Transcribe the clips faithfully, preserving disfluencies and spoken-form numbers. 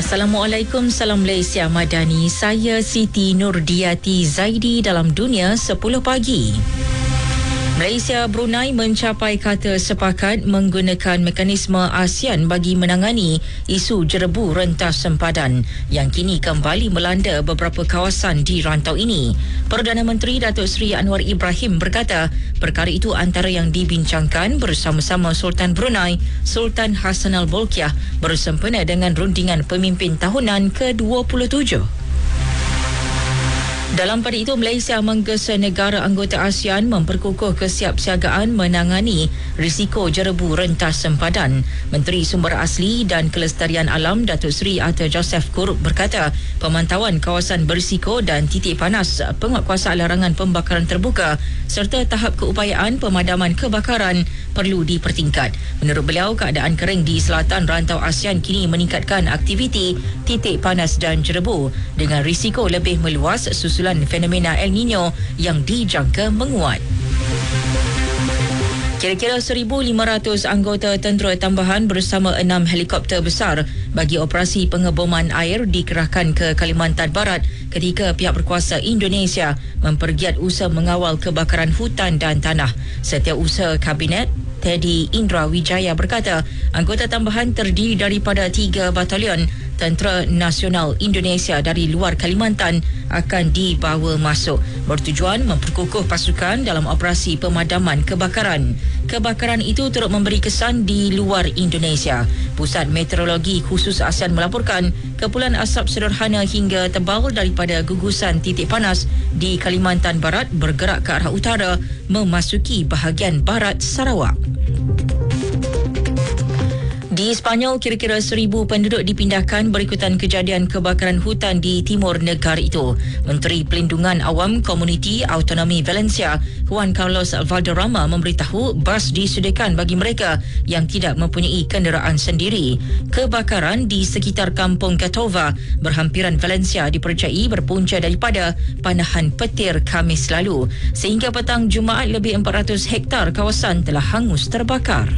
Assalamualaikum, salam Malaysia Madani. Saya Siti Nurdiati Zaidi dalam Dunia sepuluh pagi. Malaysia Brunei mencapai kata sepakat menggunakan mekanisme ASEAN bagi menangani isu jerebu rentas sempadan yang kini kembali melanda beberapa kawasan di rantau ini. Perdana Menteri Datuk Seri Anwar Ibrahim berkata perkara itu antara yang dibincangkan bersama-sama Sultan Brunei Sultan Hassanal Bolkiah bersempena dengan rundingan pemimpin tahunan ke dua puluh tujuh. Dalam pada itu, Malaysia menggesa negara anggota ASEAN memperkukuh kesiapsiagaan menangani risiko jerebu rentas sempadan. Menteri Sumber Asli dan Kelestarian Alam Datuk Seri Arthur Joseph Kurup berkata pemantauan kawasan berisiko dan titik panas penguatkuasaan larangan pembakaran terbuka serta tahap keupayaan pemadaman kebakaran perlu dipertingkat. Menurut beliau, keadaan kering di selatan rantau ASEAN kini meningkatkan aktiviti titik panas dan jerebu dengan risiko lebih meluas susulan fenomena El Nino yang dijangka menguat. Kira-kira seribu lima ratus anggota tentera tambahan bersama enam helikopter besar bagi operasi pengeboman air dikerahkan ke Kalimantan Barat ketika pihak berkuasa Indonesia mempergiat usaha mengawal kebakaran hutan dan tanah. Setiausaha Kabinet Teddy Indra Wijaya berkata anggota tambahan terdiri daripada tiga batalion Tentera Nasional Indonesia dari luar Kalimantan akan dibawa masuk bertujuan memperkukuh pasukan dalam operasi pemadaman kebakaran. Kebakaran itu turut memberi kesan di luar Indonesia. Pusat Meteorologi Khusus ASEAN melaporkan kepulan asap sederhana hingga tebal daripada gugusan titik panas di Kalimantan Barat bergerak ke arah utara memasuki bahagian barat Sarawak. Di Sepanyol, kira-kira seribu penduduk dipindahkan berikutan kejadian kebakaran hutan di timur negara itu. Menteri Pelindungan Awam Komuniti Autonomi Valencia, Juan Carlos Valderrama memberitahu bas disediakan bagi mereka yang tidak mempunyai kenderaan sendiri. Kebakaran di sekitar Kampung Gatova, berhampiran Valencia dipercayai berpunca daripada panahan petir Khamis lalu. Sehingga petang Jumaat, lebih empat ratus hektar kawasan telah hangus terbakar.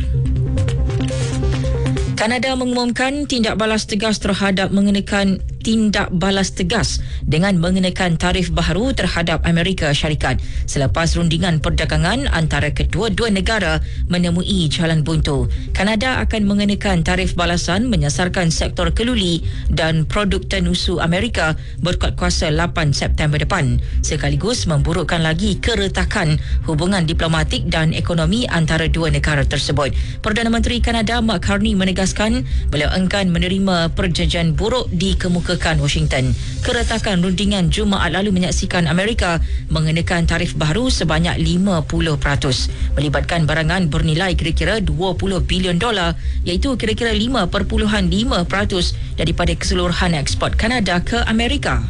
Kanada mengumumkan tindak balas tegas terhadap mengenakan tindak balas tegas dengan mengenakan tarif baharu terhadap Amerika Syarikat selepas rundingan perdagangan antara kedua-dua negara menemui jalan buntu. Kanada akan mengenakan tarif balasan menyasarkan sektor keluli dan produk tenusu Amerika berkuat kuasa lapan September depan, sekaligus memburukkan lagi keretakan hubungan diplomatik dan ekonomi antara dua negara tersebut. Perdana Menteri Kanada Mark Carney menegaskan beliau enggan menerima perjanjian buruk di kemuka Washington. Keretakan rundingan Jumaat lalu menyaksikan Amerika mengenakan tarif baru sebanyak lima puluh peratus melibatkan barangan bernilai kira-kira dua puluh bilion dolar iaitu kira-kira lima perpuluhan lima peratus daripada keseluruhan ekspor Kanada ke Amerika.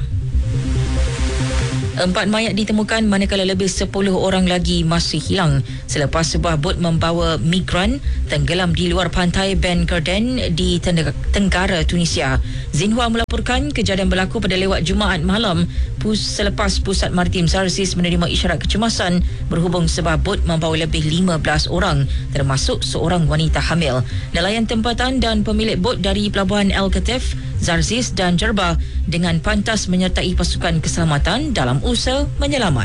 Empat mayat ditemukan manakala lebih sepuluh orang lagi masih hilang selepas sebuah bot membawa migran tenggelam di luar pantai Ben Garden di tenggara Tunisia. Xinhua melaporkan kejadian berlaku pada lewat Jumaat malam selepas Pusat Maritim Zarzis menerima isyarat kecemasan berhubung sebuah bot membawa lebih lima belas orang termasuk seorang wanita hamil. Nelayan tempatan dan pemilik bot dari Pelabuhan El Katif, Zarzis dan Jerba dengan pantas menyertai pasukan keselamatan dalam usaha menyelamat.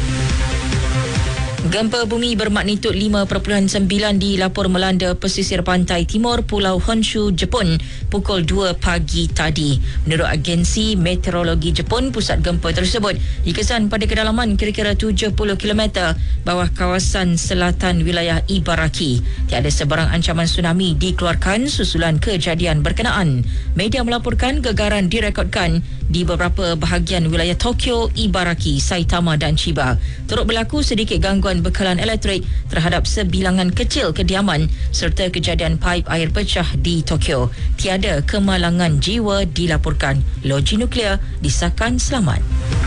Gempa bumi bermagnitud lima perpuluhan sembilan dilapor melanda pesisir pantai timur Pulau Honshu, Jepun pukul dua pagi tadi. Menurut agensi meteorologi Jepun, pusat gempa tersebut dikesan pada kedalaman kira-kira tujuh puluh kilometer bawah kawasan selatan wilayah Ibaraki. Tiada sebarang ancaman tsunami dikeluarkan susulan kejadian berkenaan. Media melaporkan gegaran direkodkan di beberapa bahagian wilayah Tokyo, Ibaraki, Saitama dan Chiba. Turut berlaku sedikit gangguan bekalan elektrik terhadap sebilangan kecil kediaman serta kejadian paip air pecah di Tokyo. Tiada kemalangan jiwa dilaporkan. Loji nuklear disahkan selamat.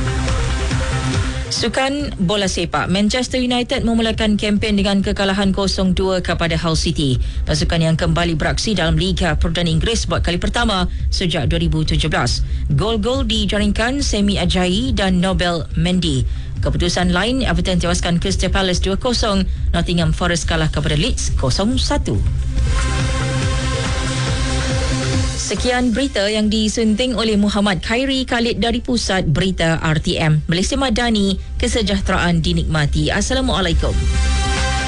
Sukan bola sepak, Manchester United memulakan kempen dengan kekalahan kosong dua kepada Hull City. Pasukan yang kembali beraksi dalam Liga Perdana Inggeris buat kali pertama sejak dua ribu tujuh belas. Gol-gol dijaringkan Semi Ajayi dan Nobel Mendy. Keputusan lain, Everton tewaskan Crystal Palace dua kosong, Nottingham Forest kalah kepada Leeds kosong satu. Sekian berita yang disunting oleh Muhammad Khairi Khalid dari Pusat Berita R T M. Malaysia Madani, kesejahteraan dinikmati. Assalamualaikum.